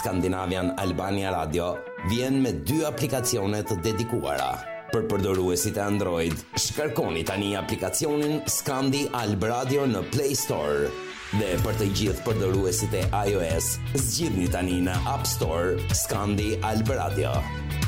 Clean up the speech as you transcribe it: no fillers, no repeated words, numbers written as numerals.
Scandinavian Albania Radio vjen me 2 aplikacione të dedikuara. Për përdoruesit e Android, shkarkoni tani aplikacionin Skandi Alb Radio në Play Store. Dhe për të gjithë përdoruesit e iOS, zgjidhni tani në App Store Skandi Alb Radio.